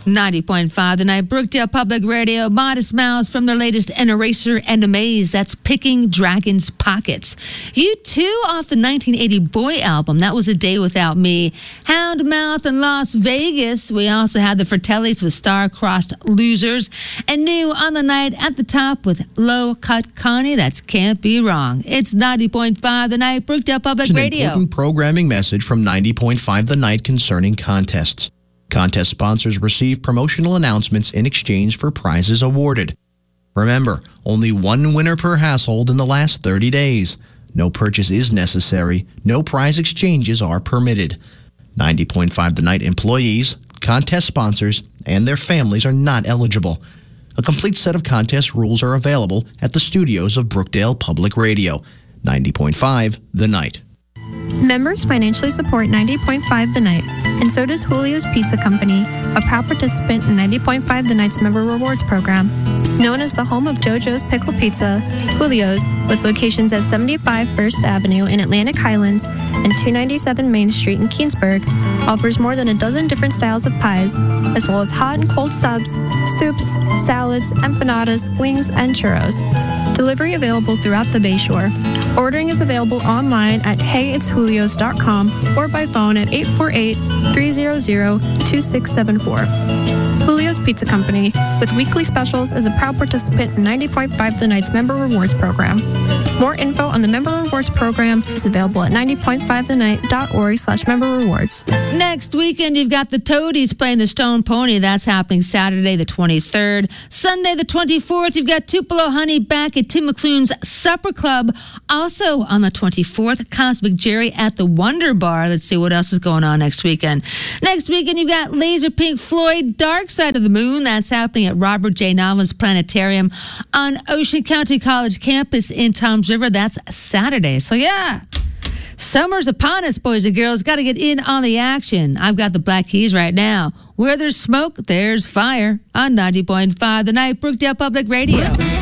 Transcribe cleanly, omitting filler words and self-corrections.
90.5 The Night, Brookdale Public Radio. Modest Mouse from their latest An Eraser and a Maze. That's Picking Dragon's Pockets. U2 off the 1980 Boy album. That was A Day Without Me. Houndmouth in Las Vegas. We also had the Fratellis with Star-Crossed Losers. And new on the night at the top with Low Cut Connie. That's Can't Be Wrong. It's 90.5 The Night, Brookdale Public Radio. An important programming message from 90.5 The Night concerning contests. Contest sponsors receive promotional announcements in exchange for prizes awarded. Remember, only one winner per household in the last 30 days. No purchase is necessary. No prize exchanges are permitted. 90.5 The Night employees, contest sponsors, and their families are not eligible. A complete set of contest rules are available at the studios of Brookdale Public Radio. 90.5 The Night. Members financially support 90.5 The Night, and so does Julio's Pizza Company, a proud participant in 90.5 The Night's Member Rewards Program. Known as the home of JoJo's Pickle Pizza, Julio's, with locations at 75 First Avenue in Atlantic Highlands and 297 Main Street in Keensburg, offers more than a dozen different styles of pies, as well as hot and cold subs, soups, salads, empanadas, wings, and churros. Delivery available throughout the Bayshore. Ordering is available online at heyitsjulios.com or by phone at 848-300-2674. Julio's Pizza Company, with weekly specials, is a proud participant in 90.5 The Night's Member Rewards Program. More info on the Member Rewards Program is available at 90.5thenight.org/member rewards. Next weekend, you've got the Toadies playing the Stone Pony. That's happening Saturday the 23rd. Sunday the 24th, you've got Tupelo Honey back at Tim McClune's Supper Club. Also on the 24th, Cosmic Jerry at the Wonder Bar. Let's see what else is going on next weekend. Next weekend, you've got Laser Pink Floyd, Dark Side of the Moon. That's happening at Robert J. Nolan's Planetarium on Ocean County College campus in Toms River. That's Saturday. So, yeah. Summer's upon us, boys and girls. Got to get in on the action. I've got the Black Keys right now. Where there's smoke, there's fire. On 90.5 The Night, Brookdale Public Radio.